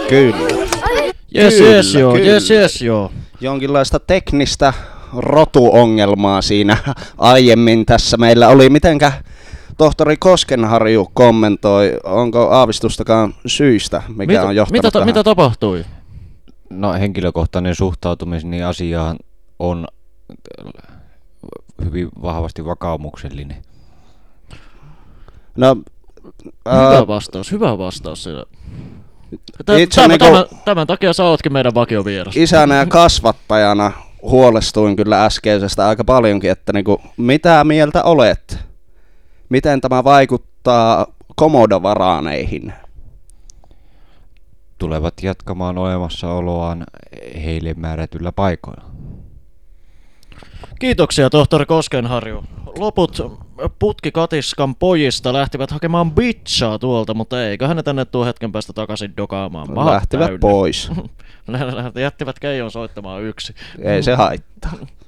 Kyllä. Yes, joo. Jonkinlaista teknistä rotuongelmaa siinä aiemmin tässä meillä oli. Mitenkä tohtori Koskenharju kommentoi, onko aavistustakaan syistä, mikä on johtanut tähän? Mitä tapahtui? No henkilökohtainen suhtautumiseni asiaan on hyvin vahvasti vakaumuksellinen. No, hyvä vastaus siinä. Tämän takia sä ootkin meidän vakiovieras. Isänä ja kasvattajana huolestuin kyllä äskeisestä aika paljonkin, että niinku, mitä mieltä olet? Miten tämä vaikuttaa komodovaraaneihin? Tulevat jatkamaan olemassaoloaan heille määrätyllä paikoilla. Kiitoksia, tohtori Koskenharju. Loput putkikatiskan pojista lähtivät hakemaan bitchaa tuolta, mutta eiköhän ne tänne tuo hetken päästä takaisin dokaamaan. Lähtivät pois. Ne jättivät Keijon soittamaan yksin. Ei se haittaa.